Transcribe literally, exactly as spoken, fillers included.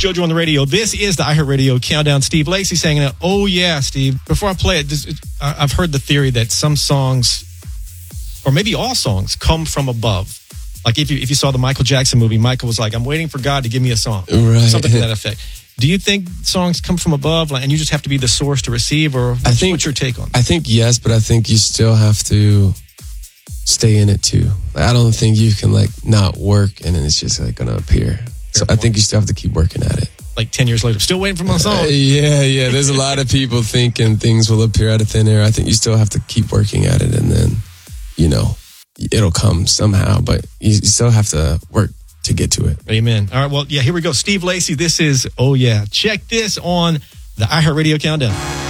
JoJo on the radio. This is the iHeartRadio Countdown. Steve Lacy saying, oh, yeah, Steve. Before I play it, this, I've heard the theory that some songs, or maybe all songs, come from above. Like if you if you saw the Michael Jackson movie, Michael was like, I'm waiting for God to give me a song. Right. Something to that effect. Do you think songs come from above, like, and you just have to be the source to receive, or what's, I think, what's your take on that? I think yes, but I think you still have to stay in it too. Like, I don't think you can like not work and then it's just like going to appear. Fair so point. I think you still have to keep working at it. Like ten years later, still waiting for my song. Uh, yeah, yeah. There's a lot of people thinking things will appear out of thin air. I think you still have to keep working at it, and then, you know, it'll come somehow, but you still have to work to get to it. Amen. All right, well, yeah, here we go. Steve Lacy, this is, oh, yeah. Check this on the iHeartRadio Countdown.